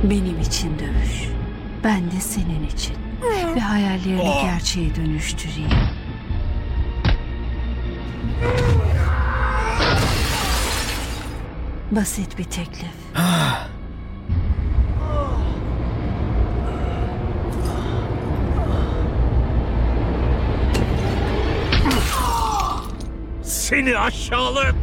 Benim için dövüş. Ben de senin için. Ve hayallerini gerçeğe dönüştüreyim. Basit bir teklif. Seni aşağılık!